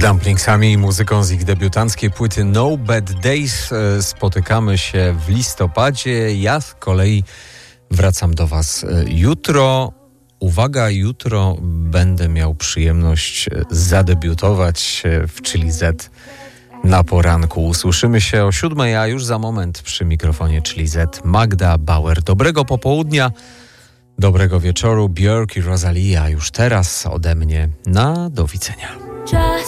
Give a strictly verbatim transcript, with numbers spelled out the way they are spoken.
Dumplingsami i muzyką z ich debiutanckiej płyty No Bad Days spotykamy się w listopadzie. Ja z kolei wracam do Was jutro. Uwaga, jutro będę miał przyjemność zadebiutować w Chili Z na poranku. Usłyszymy się o siódmej, a już za moment przy mikrofonie Chili Z Magda Bauer. Dobrego popołudnia, dobrego wieczoru. Björk i Rosalia już teraz ode mnie. Na do widzenia.